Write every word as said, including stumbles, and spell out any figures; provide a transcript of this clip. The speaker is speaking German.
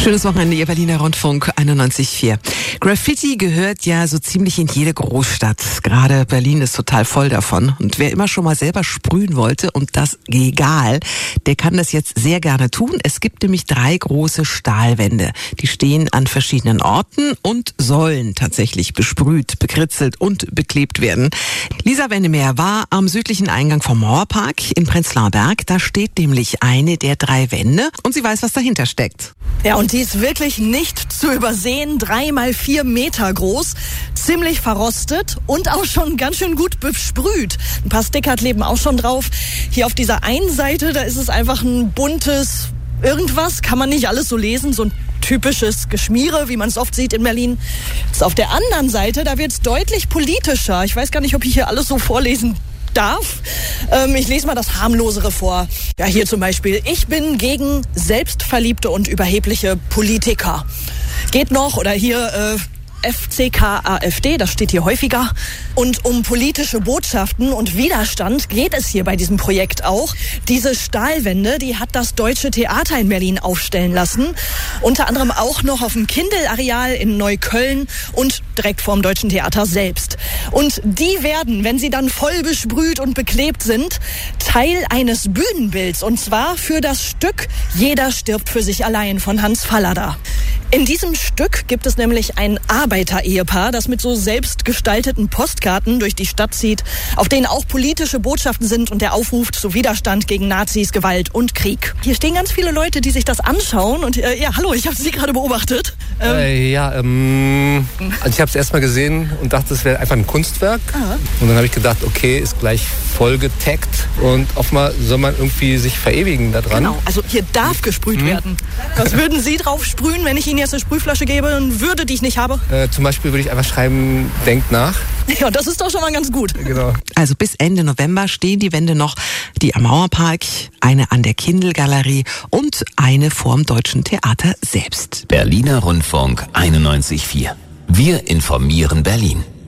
Schönes Wochenende, Ihr Berliner Rundfunk einundneunzig Komma vier. Graffiti gehört ja so ziemlich in jede Großstadt. Gerade Berlin ist total voll davon. Und wer immer schon mal selber sprühen wollte und das egal, der kann das jetzt sehr gerne tun. Es gibt nämlich drei große Stahlwände. Die stehen an verschiedenen Orten und sollen tatsächlich besprüht, bekritzelt und beklebt werden. Lisa Wendemeyer war am südlichen Eingang vom Mauerpark in Prenzlauer Berg. Da steht nämlich eine der drei Wände und sie weiß, was dahinter steckt. Ja, und die ist wirklich nicht zu übersehen. Drei mal vier Meter groß, ziemlich verrostet und auch schon ganz schön gut besprüht. Ein paar Sticker kleben auch schon drauf. Hier auf dieser einen Seite, da ist es einfach ein buntes irgendwas, kann man nicht alles so lesen, so ein typisches Geschmiere, wie man es oft sieht in Berlin. Jetzt auf der anderen Seite, da wird es deutlich politischer. Ich weiß gar nicht, ob ich hier alles so vorlesen darf. Ähm, ich lese mal das harmlosere vor. Ja, hier zum Beispiel. Ich bin gegen selbstverliebte und überhebliche Politiker. Geht noch. Oder hier äh, F C K AfD, das steht hier häufiger. Und um politische Botschaften und Widerstand geht es hier bei diesem Projekt auch. Diese Stahlwände, die hat das Deutsche Theater in Berlin aufstellen lassen. Unter anderem auch noch auf dem Kindl-Areal in Neukölln und direkt vorm Deutschen Theater selbst. Und die werden, wenn sie dann voll besprüht und beklebt sind, Teil eines Bühnenbilds. Und zwar für das Stück Jeder stirbt für sich allein von Hans Fallada. In diesem Stück gibt es nämlich ein Arbeiter-Ehepaar, das mit so selbst gestalteten Postkarten durch die Stadt zieht, auf denen auch politische Botschaften sind und der Aufruf zu Widerstand gegen Nazis, Gewalt und Krieg. Hier stehen ganz viele Leute, die sich das anschauen und äh, ja, hallo, ich habe Sie gerade beobachtet. Ähm, äh, ja, ähm, also ich habe es erstmal gesehen und dachte, es wäre einfach ein Kunstwerk. Aha. Und dann habe ich gedacht, okay, ist gleich voll getaggt und offenbar soll man irgendwie sich verewigen da dran. Genau, also hier darf gesprüht mhm. werden. Was würden Sie drauf sprühen, wenn ich Ihnen jetzt eine Sprühflasche gebe und würde, die ich nicht habe? Äh, zum Beispiel würde ich einfach schreiben, denkt nach. Ja, das ist doch schon mal ganz gut. Genau. Also bis Ende November stehen die Wände noch, die am Mauerpark, eine an der Kindl-Galerie und eine vorm Deutschen Theater selbst. Berliner Rundfunk einundneunzig Komma vier. Wir informieren Berlin.